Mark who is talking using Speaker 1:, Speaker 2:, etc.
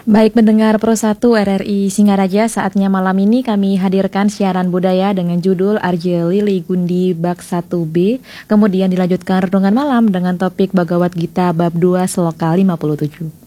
Speaker 1: Baik pendengar Pro 1 RRI Singaraja, saatnya malam ini kami hadirkan siaran budaya dengan judul Arje Lili Gundi Bab 1B. Kemudian dilanjutkan renungan malam dengan topik Bhagavad Gita Bab 2 Sloka 57.